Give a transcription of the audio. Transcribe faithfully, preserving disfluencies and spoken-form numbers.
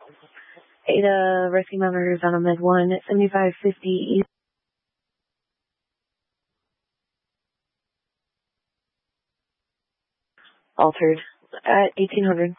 Ada, rescue monitors on a med one at seventy-five fifty East. Altered at eighteen hundred.